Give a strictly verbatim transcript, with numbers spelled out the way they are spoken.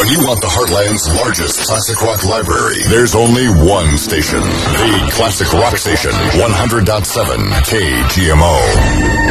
When you want the Heartland's largest classic rock library, there's only one station. The Classic Rock Station, one hundred point seven K G M O.